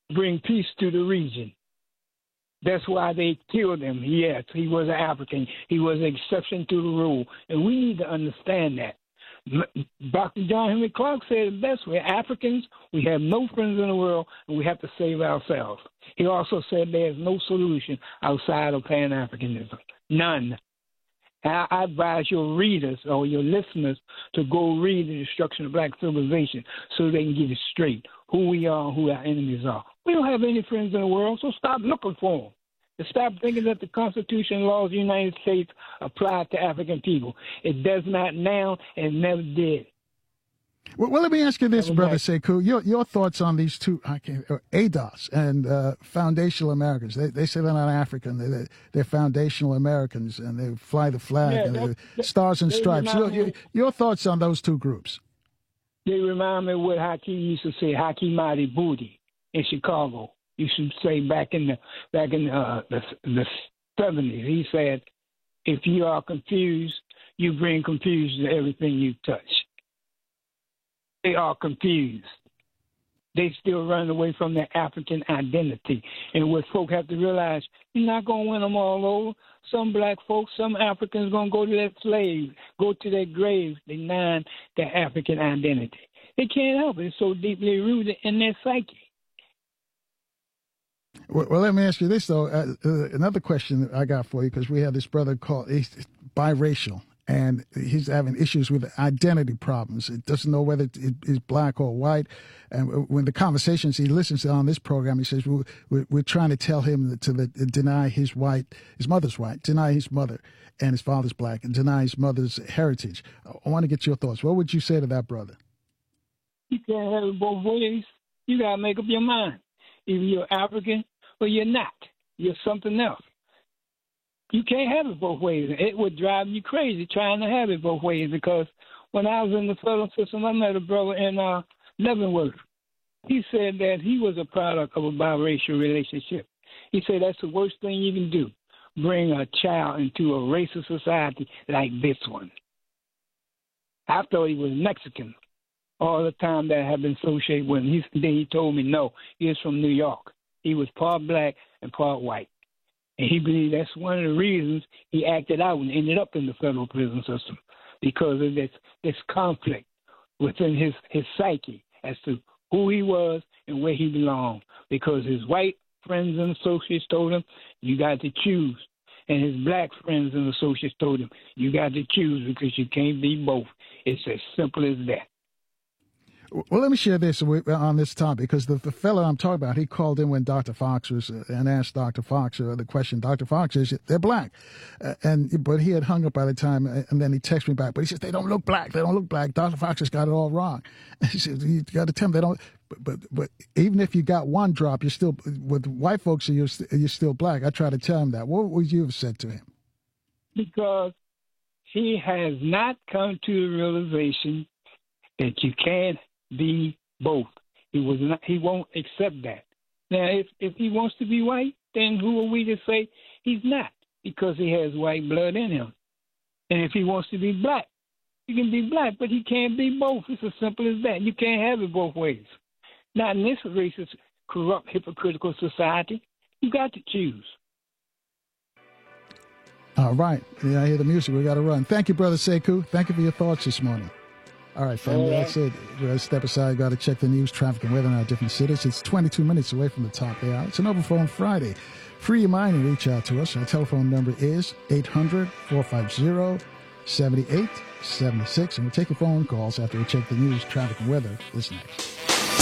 bring peace to the region. That's why they killed him. Yes, he was an African. He was an exception to the rule. And we need to understand that. Dr. John Henry Clark said it best way. Africans, we have no friends in the world, and we have to save ourselves. He also said there is no solution outside of Pan-Africanism. None. I advise your readers or your listeners to go read The Destruction of Black Civilization so they can get it straight, who we are and who our enemies are. We don't have any friends in the world, so stop looking for them. And stop thinking that the Constitution and laws of the United States apply to African people. It does not now and never did. Well, let me ask you this, Brother Sekou. Your thoughts on these two, ADOS and foundational Americans. They say they're not African. They're foundational Americans, and they fly the flag, and they're stars and stripes. Your thoughts on those two groups? They remind me of what Hakeem used to say, Hakeem Mighty Booty in Chicago. You should say back in the 70s. He said, if you are confused, you bring confusion to everything you touch. They are confused. They still run away from their African identity. And what folk have to realize, you're not going to win them all over. Some black folks, some Africans going to go to their slaves, go to their graves, denying their African identity. They can't help it. It's so deeply rooted in their psyche. Well, let me ask you this, though. Another question I got for you, because we had this brother called, he's biracial, and he's having issues with identity problems. He doesn't know whether he's black or white. And when the conversations he listens to on this program, he says, we're trying to tell him to deny his mother's white, deny his mother and his father's black, and deny his mother's heritage. I want to get your thoughts. What would you say to that brother? You can't have it both ways. You got to make up your mind. Either you're African or you're not. You're something else. You can't have it both ways. It would drive you crazy trying to have it both ways, because when I was in the federal system, I met a brother in Leavenworth. He said that he was a product of a biracial relationship. He said that's the worst thing you can do, bring a child into a racist society like this one. I thought he was Mexican all the time that I have been associated with him. Then he told me no, he was from New York. He was part black and part white. And he believed that's one of the reasons he acted out and ended up in the federal prison system, because of this conflict within his psyche as to who he was and where he belonged. Because his white friends and associates told him, you got to choose. And his black friends and associates told him, you got to choose, because you can't be both. It's as simple as that. Well, let me share this on this topic, because the fellow I'm talking about, he called in when Dr. Fox was and asked Dr. Fox the question. Dr. Fox says they're black, but he had hung up by the time, and then he texted me back. But he says they don't look black. They don't look black. Dr. Fox has got it all wrong. He says you got to tell them they don't. But even if you got one drop, you're still with white folks. You're still black. I try to tell him that. What would you have said to him? Because he has not come to the realization that you can't be both. He won't accept that. Now, if he wants to be white, then who are we to say he's not? Because he has white blood in him. And if he wants to be black, he can be black, but he can't be both. It's as simple as that. You can't have it both ways. Not in this racist, corrupt, hypocritical society. You got to choose. All right. Yeah, I hear the music. We got to run. Thank you, Brother Sekou. Thank you for your thoughts this morning. All right, family, that's it. We're going to step aside. Got to check the news, traffic, and weather in our different cities. It's 22 minutes away from the top of the hour. It's an Overphone Friday. Free your mind and reach out to us. Our telephone number is 800-450-7876. And we'll take your phone calls after we check the news, traffic, and weather this next.